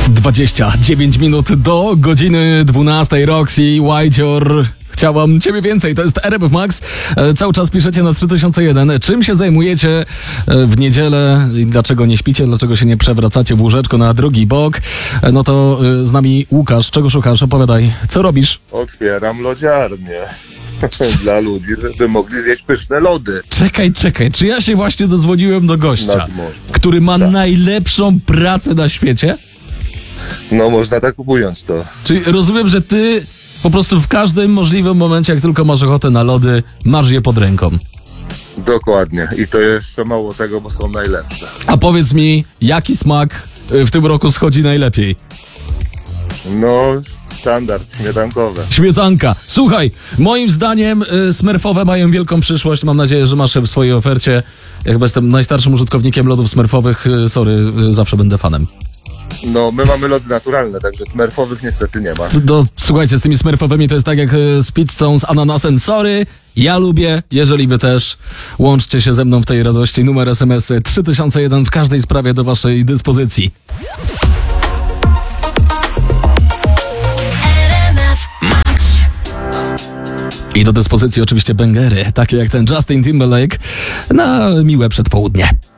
29 minut do godziny 12. Roxy, White. Chciałam ciebie więcej, to jest RMF Max. Cały czas piszecie na 3001. Czym się zajmujecie w niedzielę? Dlaczego nie śpicie? Dlaczego się nie przewracacie w łóżeczko na drugi bok? No to z nami Łukasz. Czego szukasz? Opowiadaj. Co robisz? Otwieram lodziarnię. Dla ludzi, żeby mogli zjeść pyszne lody. Czekaj. Czy ja się właśnie dozwoniłem do gościa, Nad morzem. który ma Tak. najlepszą pracę na świecie? No można tak ująć to. Czyli rozumiem, że ty po prostu w każdym możliwym momencie, jak tylko masz ochotę na lody, masz je pod ręką. Dokładnie. I to jeszcze mało tego, bo są najlepsze. A powiedz mi, jaki smak w tym roku schodzi najlepiej? No, standard śmietankowe. Śmietanka. Słuchaj, moim zdaniem smurfowe mają wielką przyszłość. Mam nadzieję, że masz je w swojej ofercie. Ja chyba jestem najstarszym użytkownikiem lodów smurfowych. Zawsze będę fanem. No, my mamy lody naturalne, także smerfowych niestety nie ma. Słuchajcie, z tymi smurfowymi to jest tak jak z pizzą z ananasem. Sorry, ja lubię, jeżeli wy też. Łączcie się ze mną w tej radości. Numer SMS 3001 w każdej sprawie do waszej dyspozycji. I do dyspozycji oczywiście bęgery, takie jak ten Justin Timberlake na miłe przedpołudnie.